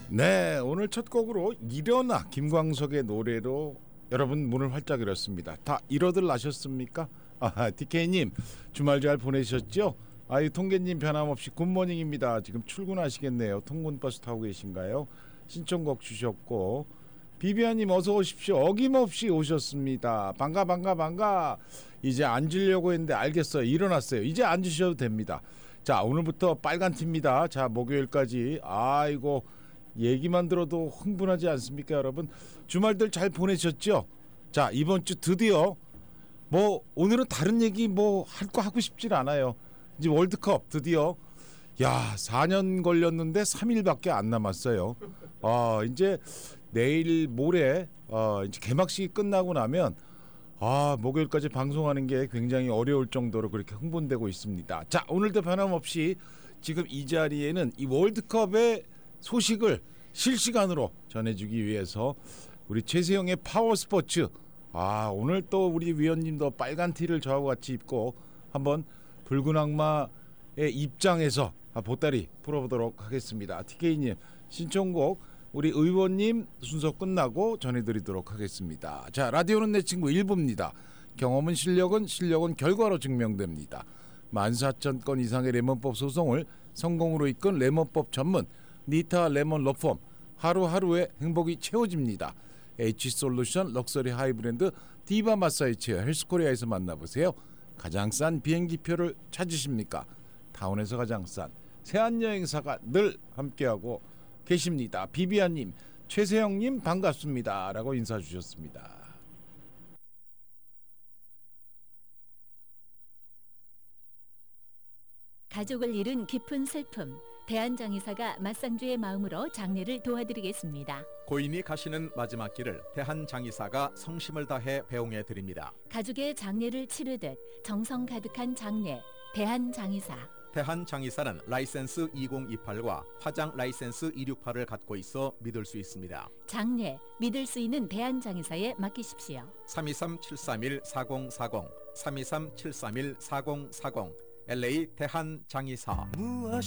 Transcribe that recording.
네, 오늘 첫 곡으로 일어나 김광석의 노래로 여러분 문을 활짝 열었습니다. 다 일어들 나셨습니까? DK님 주말 잘 보내셨죠? 아유, 통계님 변함없이 굿모닝입니다. 지금 출근하시겠네요. 통근버스 타고 계신가요? 신청곡 주셨고, 비비아님 어서 오십시오. 어김없이 오셨습니다. 반가. 이제 앉으려고 했는데 알겠어요. 일어났어요. 이제 앉으셔도 됩니다. 자, 오늘부터 빨간 티입니다. 자, 목요일까지. 아이고, 얘기만 들어도 흥분하지 않습니까, 여러분? 주말들 잘 보내셨죠? 자, 이번 주 드디어 오늘은 다른 얘기 할 거 하고 싶질 않아요. 이제 월드컵 드디어 4년 걸렸는데 3일밖에 안 남았어요. 이제 내일 모레 이제 개막식이 끝나고 나면 목요일까지 방송하는 게 굉장히 어려울 정도로 그렇게 흥분되고 있습니다. 자, 오늘도 변함없이 지금 이 자리에는 이 월드컵의 소식을 실시간으로 전해주기 위해서 우리 최세영의 파워스포츠, 오늘 또 우리 위원님도 빨간 티를 저하고 같이 입고 한번 붉은 악마의 입장에서 보따리 풀어보도록 하겠습니다. TK님 신청곡 우리 의원님 순서 끝나고 전해드리도록 하겠습니다. 자, 라디오는 내 친구 1부입니다. 경험은 실력은 결과로 증명됩니다. 14,000건 이상의 레몬법 소송을 성공으로 이끈 레몬법 전문 니타 레몬 로펌, 하루하루의 행복이 채워집니다. H솔루션 럭셔리 하이브랜드 디바 마사지 체어 헬스코리아에서 만나보세요. 가장 싼 비행기표를 찾으십니까? 타운에서 가장 싼 세안여행사가 늘 함께하고 계십니다. 비비아님, 최세영님 반갑습니다 라고 인사 주셨습니다. 가족을 잃은 깊은 슬픔, 대한장의사가 맞상주의 마음으로 장례를 도와드리겠습니다. 고인이 가시는 마지막 길을 대한장의사가 성심을 다해 배웅해 드립니다. 가족의 장례를 치르듯 정성 가득한 장례, 대한장의사. 대한장의사는 라이센스 2028과 화장 라이센스 268을 갖고 있어 믿을 수 있습니다. 장례, 믿을 수 있는 대한장의사에 맡기십시오. 323-731-4040, 323-731-4040, LA 대한장의사.